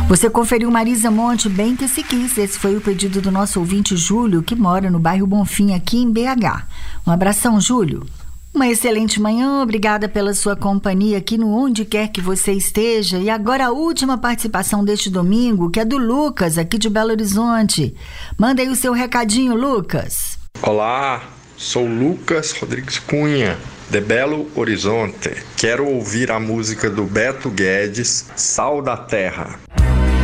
Você conferiu Marisa Monte, Bem Que Se Quis. Esse foi o pedido do nosso ouvinte Júlio, que mora no bairro Bonfim, aqui em BH. Um abração, Júlio. Uma excelente manhã, obrigada pela sua companhia aqui no Onde Quer Que Você Esteja. E agora a última participação deste domingo, que é do Lucas, aqui de Belo Horizonte. Manda aí o seu recadinho, Lucas. Olá, sou Lucas Rodrigues Cunha, de Belo Horizonte. Quero ouvir a música do Beto Guedes, Sal da Terra.